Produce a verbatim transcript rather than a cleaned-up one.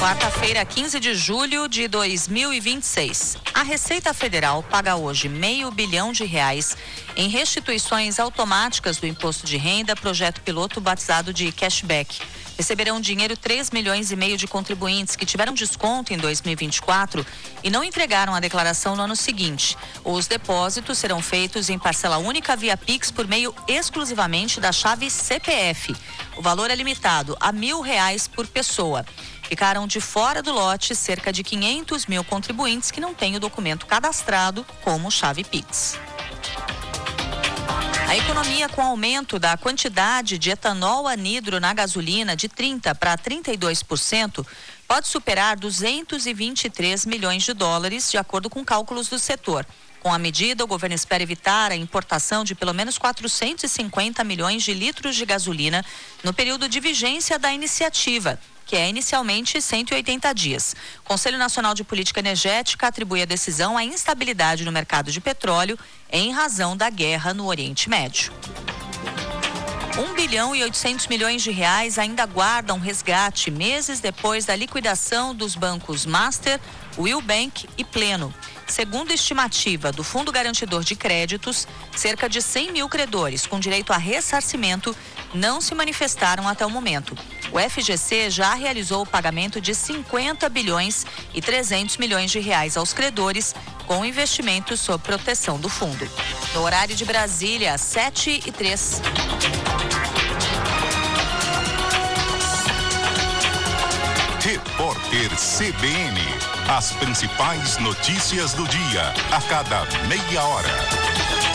Quarta-feira, quinze de julho de dois mil e vinte e seis. A Receita Federal paga hoje meio bilhão de reais em restituições automáticas do imposto de renda, projeto piloto batizado de cashback. Receberão dinheiro três milhões e meio de contribuintes que tiveram desconto em dois mil e vinte e quatro e não entregaram a declaração no ano seguinte. Os depósitos serão feitos em parcela única via Pix por meio exclusivamente da chave C P F. O valor é limitado a mil reais por pessoa. Ficaram de fora do lote cerca de quinhentos mil contribuintes que não têm o documento cadastrado como chave Pix. A economia, com aumento da quantidade de etanol anidro na gasolina de trinta para trinta e dois por cento, pode superar duzentos e vinte e três milhões de dólares, de acordo com cálculos do setor. Com a medida, o governo espera evitar a importação de pelo menos quatrocentos e cinquenta milhões de litros de gasolina no período de vigência da iniciativa, que é inicialmente cento e oitenta dias. O Conselho Nacional de Política Energética atribui a decisão à instabilidade no mercado de petróleo em razão da guerra no Oriente Médio. Um bilhão e oitocentos milhões de reais ainda guardam resgate meses depois da liquidação dos bancos Master, Will Bank e Pleno. Segundo estimativa do Fundo Garantidor de Créditos, cerca de cem mil credores com direito a ressarcimento não se manifestaram até o momento. O F G C já realizou o pagamento de cinquenta bilhões e trezentos milhões de reais aos credores, com investimentos sob proteção do fundo. No horário de Brasília, sete e três. Repórter C B N. As principais notícias do dia, a cada meia hora.